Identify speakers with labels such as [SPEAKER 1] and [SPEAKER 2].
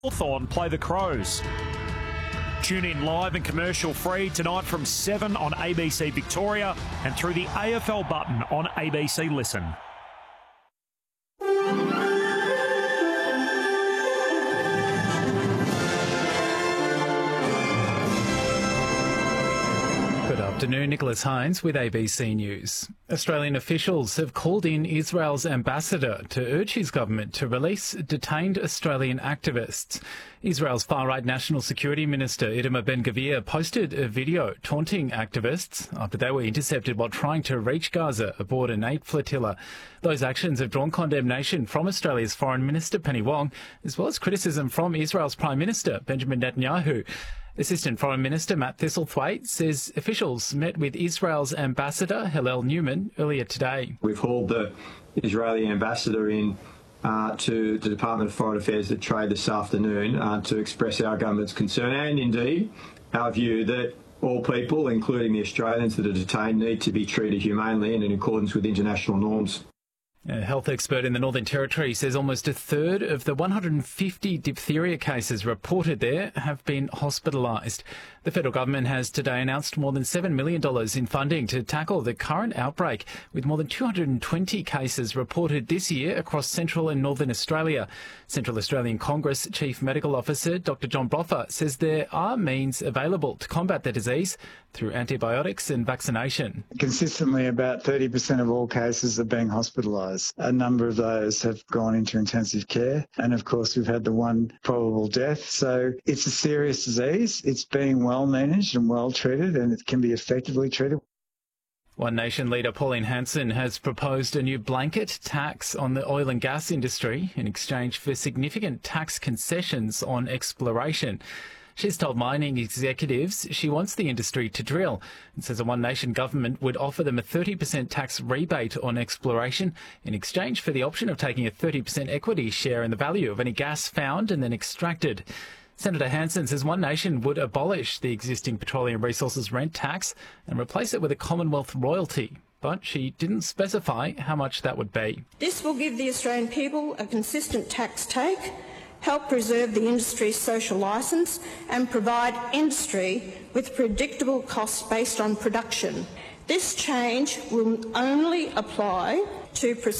[SPEAKER 1] On Play the Crows. Tune in live and commercial free tonight from 7 on ABC Victoria and through the AFL button on ABC Listen.
[SPEAKER 2] Good afternoon, Nicholas Hines with ABC News. Australian officials have called in Israel's ambassador to urge his government to release detained Australian activists. Israel's far-right National Security Minister Itamar Ben-Gvir posted a video taunting activists after they were intercepted while trying to reach Gaza aboard an aid flotilla. Those actions have drawn condemnation from Australia's Foreign Minister Penny Wong, as well as criticism from Israel's Prime Minister Benjamin Netanyahu. Assistant Foreign Minister Matt Thistlethwaite says officials met with Israel's ambassador Hillel Newman earlier today.
[SPEAKER 3] We've hauled the Israeli ambassador in to the Department of Foreign Affairs at Trade this afternoon to express our government's concern and indeed our view that all people, including the Australians that are detained, need to be treated humanely and in accordance with international norms.
[SPEAKER 2] A health expert in the Northern Territory says almost a third of the 150 diphtheria cases reported there have been hospitalised. The federal government has today announced more than $7 million in funding to tackle the current outbreak, with more than 220 cases reported this year across central and northern Australia. Central Australian Congress Chief Medical Officer Dr John Broffa says there are means available to combat the disease through antibiotics and vaccination.
[SPEAKER 4] Consistently, about 30% of all cases are being hospitalised. A number of those have gone into intensive care, and of course we've had the one probable death. So it's a serious disease. It's being well managed and well treated, and it can be effectively treated.
[SPEAKER 2] One Nation leader Pauline Hanson has proposed a new blanket tax on the oil and gas industry in exchange for significant tax concessions on exploration. She's told mining executives she wants the industry to drill and says a One Nation government would offer them a 30% tax rebate on exploration in exchange for the option of taking a 30% equity share in the value of any gas found and then extracted. Senator Hanson says One Nation would abolish the existing petroleum resources rent tax and replace it with a Commonwealth royalty. But she didn't specify how much that would be.
[SPEAKER 5] This will give the Australian people a consistent tax take, help preserve the industry's social licence and provide industry with predictable costs based on production. This change will only apply to